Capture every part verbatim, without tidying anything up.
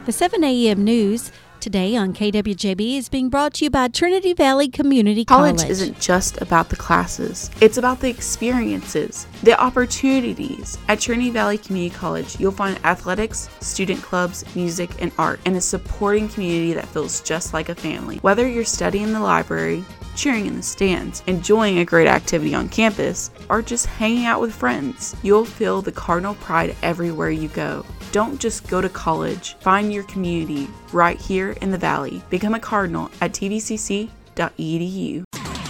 The seven a.m. news today on K W J B is being brought to you by Trinity Valley Community College. College isn't just about the classes. It's about the experiences, the opportunities. At Trinity Valley Community College, you'll find athletics, student clubs, music, and art, and a supporting community that feels just like a family. Whether you're studying in the library, cheering in the stands, enjoying a great activity on campus, or just hanging out with friends, you'll feel the Cardinal pride everywhere you go. Don't just go to college. Find your community right here in the Valley. Become a Cardinal at t v c c dot e d u.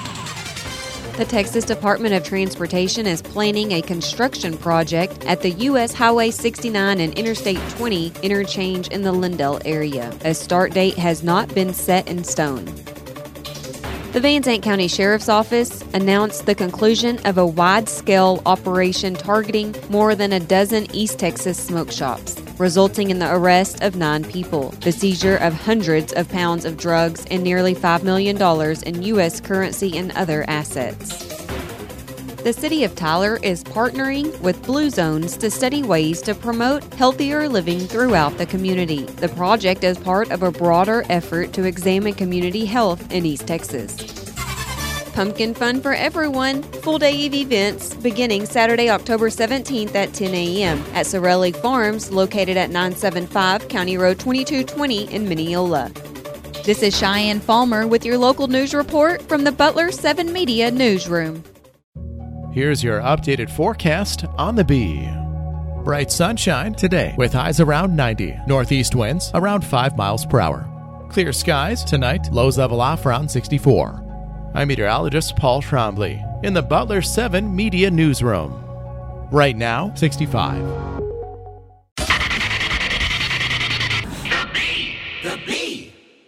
The Texas Department of Transportation is planning a construction project at the U S Highway sixty-nine and Interstate twenty interchange in the Lindell area. A start date has not been set in stone. The Van Zandt County Sheriff's Office announced the conclusion of a wide-scale operation targeting more than a dozen East Texas smoke shops, resulting in the arrest of nine people, the seizure of hundreds of pounds of drugs, and nearly five million dollars in U S currency and other assets. The City of Tyler is partnering with Blue Zones to study ways to promote healthier living throughout the community. The project is part of a broader effort to examine community health in East Texas. Pumpkin fun for everyone. Full-day Eve events beginning Saturday, October seventeenth at ten a.m. at Sorelli Farms, located at nine seventy-five County Road twenty-two twenty in Mineola. This is Cheyenne Falmer with your local news report from the Butler seven Media Newsroom. Here's your updated forecast on the Bee. Bright sunshine today with highs around ninety. Northeast winds around five miles per hour. Clear skies tonight, lows level off around sixty-four. I'm meteorologist Paul Trombley in the Butler seven Media Newsroom. Right now, sixty-five. The Bee! The Bee!